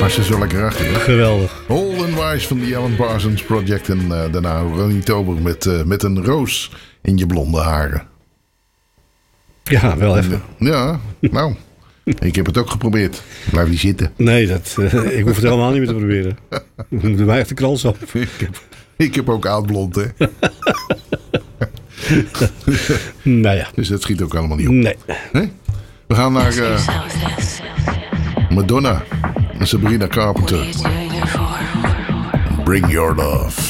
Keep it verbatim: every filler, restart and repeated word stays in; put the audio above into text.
Was ze zo lekker achter, hè? Geweldig. Old and Wise van de Alan Parsons Project. En uh, daarna Ronnie Tober met, uh, met een roos in je blonde haren. Ja, wel even. Ja, nou. Ik heb het ook geprobeerd. Blijf niet zitten. Nee, dat, uh, ik hoef het helemaal niet meer te proberen. Doe mij echt de krans op. Ik heb, ik heb ook oud blond, hè. Nou ja. Dus dat schiet ook allemaal niet op. Nee. Nee? We gaan naar uh, Madonna en Sabrina Carpenter. Bring Your Love.